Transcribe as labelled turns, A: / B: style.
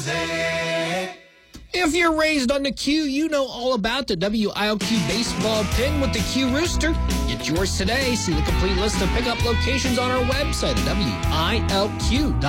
A: If you're raised on the Q, you know all about the WILQ baseball pin with the Q Rooster. Get yours today. See the complete list of pickup locations on our website at WILQ.com.